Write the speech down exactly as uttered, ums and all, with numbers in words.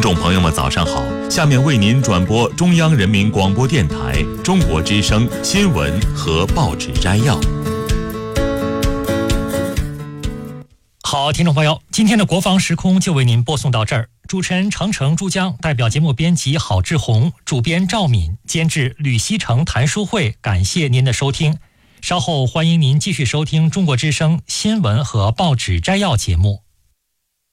众朋友们早上好，下面为您转播中央人民广播电台中国之声新闻和报纸摘要。 好，听众朋友，今天的国防时空就为您播送到这儿。主持人程程、珠江，代表节目编辑郝志红，主编赵敏，监制吕西成、谭书慧，感谢您的收听。稍后欢迎您继续收听中国之声新闻和报纸摘要节目。